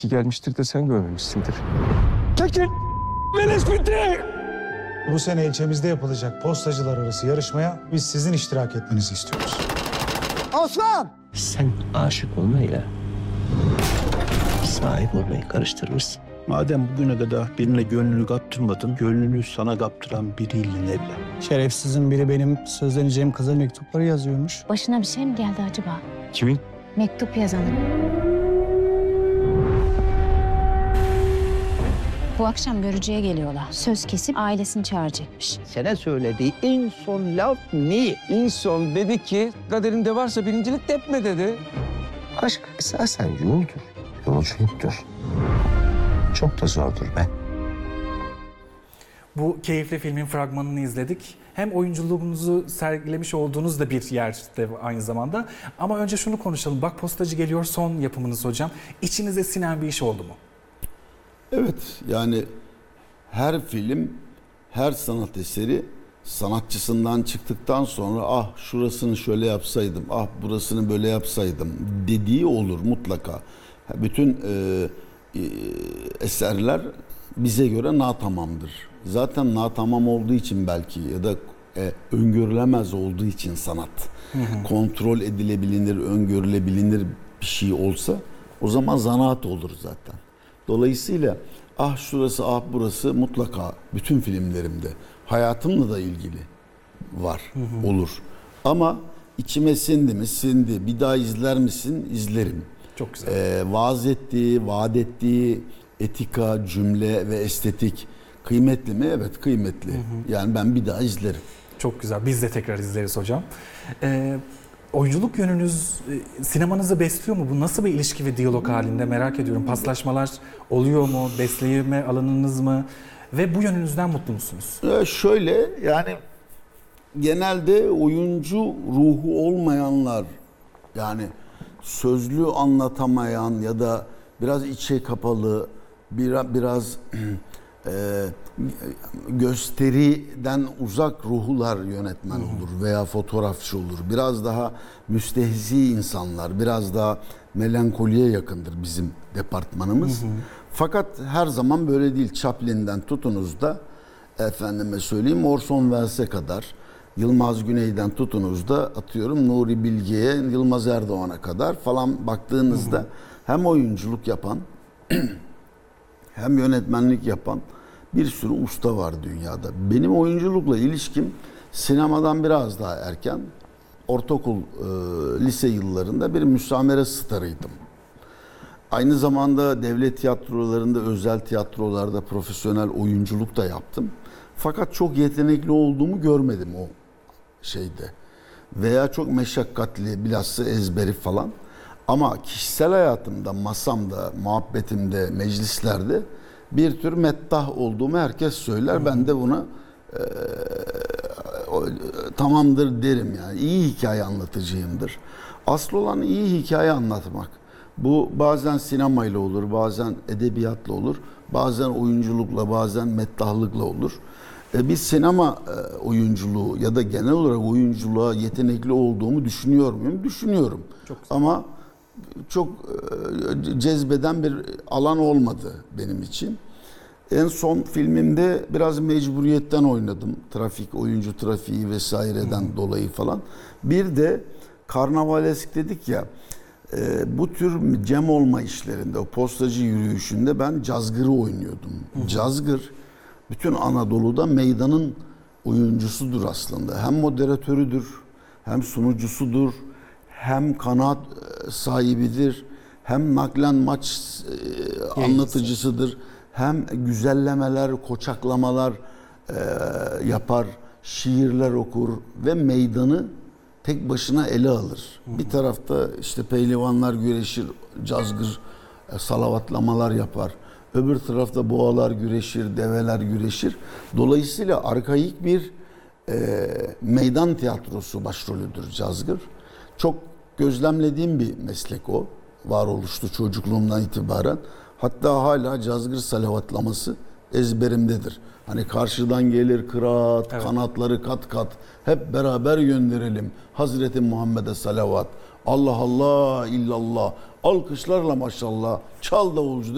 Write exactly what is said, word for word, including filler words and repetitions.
gelmiştir de sen görmemişsindir. Çekil! Melis bitti! Bu sene ilçemizde yapılacak postacılar arası yarışmaya biz sizin iştirak etmenizi istiyoruz. Osman! Sen aşık olmayla sahip olmayı karıştırmışsın. Madem bugüne kadar birine gönlünü kaptırmadın, gönlünü sana kaptıran biriyle evlen. Şerefsizin biri benim sözleneceğim kıza mektupları yazıyormuş. Başına bir şey mi geldi acaba? Kimin? Mektup yazanın. Bu akşam görücüye geliyorlar. Söz kesip ailesini çağıracakmış. Sana söylediği en son laf ne? En son dedi ki kaderinde varsa birincilik tepme dedi. Aşk esasen yoldur, yolculuktur. Çok da zordur be. Bu keyifli filmin fragmanını izledik. Hem oyunculuğunuzu sergilemiş olduğunuz da bir yerde aynı zamanda. Ama önce şunu konuşalım. Bak Postacı geliyor son yapımınız hocam. İçinize sinen bir iş oldu mu? Evet, yani her film, her sanat eseri sanatçısından çıktıktan sonra ah şurasını şöyle yapsaydım, ah burasını böyle yapsaydım dediği olur mutlaka. Bütün e, e, eserler bize göre natamamdır. Zaten natamam olduğu için belki ya da e, öngörülemez olduğu için sanat. Hı hı. Kontrol edilebilir, öngörülebilir bir şey olsa o zaman zanaat olur zaten. Dolayısıyla ah şurası ah burası mutlaka bütün filmlerimde hayatımla da ilgili var, hı hı. olur. Ama içime sindi mi sindi, bir daha izler misin izlerim. Çok güzel. Ee, vaaz ettiği, vaat ettiği etika, cümle ve estetik kıymetli mi? Evet kıymetli. Hı hı. Yani ben bir daha izlerim. Çok güzel. Biz de tekrar izleriz hocam. Ee, oyunculuk yönünüz e, sinemanızı besliyor mu? Bu nasıl bir ilişki ve diyalog halinde merak ediyorum. Paslaşmalar oluyor mu? Besleyme alanınız mı? Ve bu yönünüzden mutlu musunuz? Ee, şöyle yani genelde oyuncu ruhu olmayanlar yani sözlü anlatamayan ya da biraz içe kapalı biraz, biraz e, gösteriden uzak ruhlar yönetmen olur veya fotoğrafçı olur. Biraz daha müstehzi insanlar, biraz daha melankoliye yakındır bizim departmanımız. Hı hı. Fakat her zaman böyle değil. Chaplin'den tutunuz da efendime söyleyeyim Orson Welles'e kadar, Yılmaz Güney'den tutunuz da atıyorum Nuri Bilge'ye, Yılmaz Erdoğan'a kadar falan baktığınızda hı hı. hem oyunculuk yapan hem yönetmenlik yapan bir sürü usta var dünyada. Benim oyunculukla ilişkim sinemadan biraz daha erken. Ortaokul, e, lise yıllarında bir müsamere starıydım. Aynı zamanda devlet tiyatrolarında, özel tiyatrolarda profesyonel oyunculuk da yaptım. Fakat çok yetenekli olduğumu görmedim o şeyde. Veya çok meşakkatli, bilhassa ezberi falan. Ama kişisel hayatımda, masamda, muhabbetimde, meclislerde bir tür meddah olduğumu herkes söyler. Hmm. Ben de buna e, tamamdır derim yani. İyi hikaye anlatıcıyımdır. Asıl olan iyi hikaye anlatmak. Bu bazen sinemayla olur, bazen edebiyatla olur, bazen oyunculukla, bazen meddahlıkla olur. E, bir sinema e, oyunculuğu ya da genel olarak oyunculuğa yetenekli olduğumu düşünüyor muyum? Düşünüyorum. Çok ama çok e, cezbeden bir alan olmadı benim için. En son filmimde biraz mecburiyetten oynadım. Trafik, oyuncu trafiği vesaireden hmm. dolayı falan. Bir de karnavalesk dedik ya, e, bu tür cem olma işlerinde, o postacı yürüyüşünde ben cazgırı oynuyordum. Hmm. Cazgır, bütün Anadolu'da meydanın oyuncusudur aslında. Hem moderatörüdür, hem sunucusudur, hem kanaat sahibidir, hem naklen maç e, anlatıcısıdır. Hem güzellemeler, koçaklamalar e, yapar, şiirler okur ve meydanı tek başına ele alır. Hı hı. Bir tarafta işte pehlivanlar güreşir, cazgır, e, salavatlamalar yapar. Öbür tarafta boğalar güreşir, develer güreşir. Dolayısıyla arkaik bir e, meydan tiyatrosu başrolüdür cazgır. Çok gözlemlediğim bir meslek o. Varoluştu çocukluğumdan itibaren. Hatta hala cazgır salavatlaması ezberimdedir. Hani karşıdan gelir kıraat, evet. kanatları kat kat. Hep beraber gönderelim. Hazreti Muhammed'e salavat. Allah Allah illallah. Alkışlarla maşallah. Çal davulcu.